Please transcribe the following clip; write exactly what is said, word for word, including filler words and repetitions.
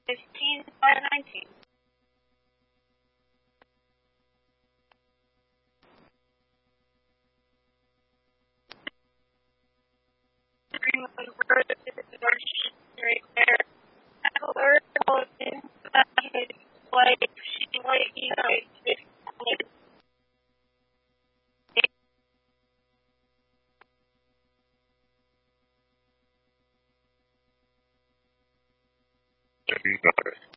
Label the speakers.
Speaker 1: fifteen by nineteen. Greenwood Road is right there. I learned all of this about his like she like you know it's
Speaker 2: If you got it.